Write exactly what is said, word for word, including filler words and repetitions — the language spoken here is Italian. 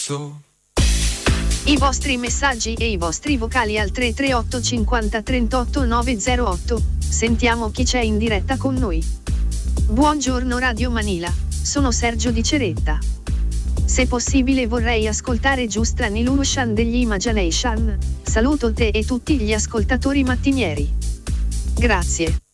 I vostri messaggi e i vostri vocali al tre tre otto cinquanta trentotto nove zero otto. Sentiamo chi c'è in diretta con noi. Buongiorno Radio Manila, sono Sergio di Ceretta. Se possibile vorrei ascoltare Just an Illusion degli Imagination. Saluto te e tutti gli ascoltatori mattinieri. Grazie.